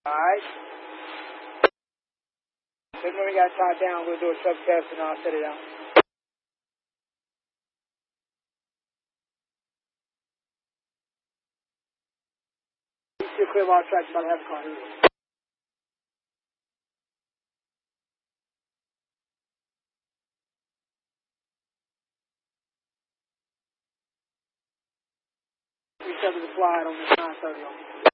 Alright. Then when we got tied down, we'll do a sub test and I'll set it out. You clear all tracks about half a car. We set the slide on this 930 on.